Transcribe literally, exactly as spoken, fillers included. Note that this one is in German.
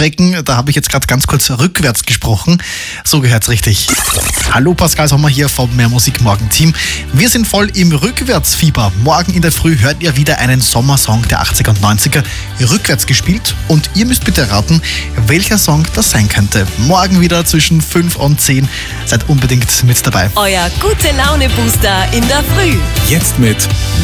erschrecken, da habe ich jetzt gerade ganz kurz rückwärts gesprochen. So gehört's richtig. Hallo, Pascal Sommer hier vom Mehr Musik Morgen Team. Wir sind voll im Rückwärtsfieber. Morgen in der Früh hört ihr wieder einen Sommersong der achtziger und neunziger rückwärts gespielt und ihr müsst bitte raten, welcher Song das sein könnte. Morgen wieder zwischen fünf und zehn. Seid unbedingt mit dabei. Euer Gute-Laune-Booster in der Früh. Jetzt mit